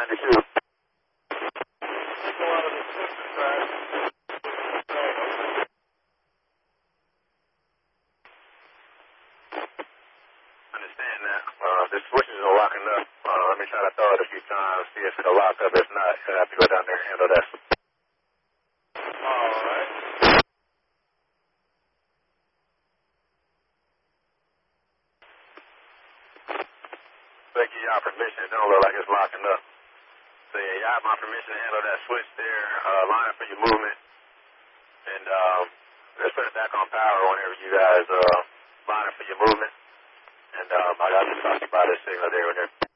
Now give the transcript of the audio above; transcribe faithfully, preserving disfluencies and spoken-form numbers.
ninety-two. Understand that. Uh, the switches are locking up. Uh, let me try to throw it a few times, see if it'll lock up. If not, you'll have to go down there and handle that. All right. Thank you, y'all permission. It don't look like it's locking up. So yeah, y'all have my permission to handle that switch there, uh, line for your movement. And um, let's put it back on power whenever you guys uh, line up for your movement. And um, I got to talk about this signal there. Whenever